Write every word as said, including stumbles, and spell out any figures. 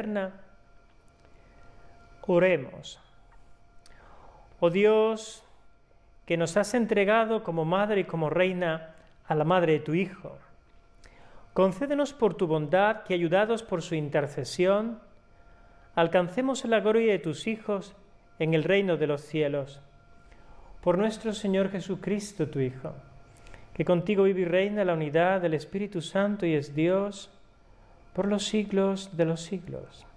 eterna. Oremos. Oh Dios, que nos has entregado como madre y como reina a la madre de tu Hijo, concédenos por tu bondad que, ayudados por su intercesión, alcancemos la gloria de tus hijos en el reino de los cielos. Por nuestro Señor Jesucristo, tu Hijo, que contigo vive y reina en la unidad del Espíritu Santo y es Dios por los siglos de los siglos.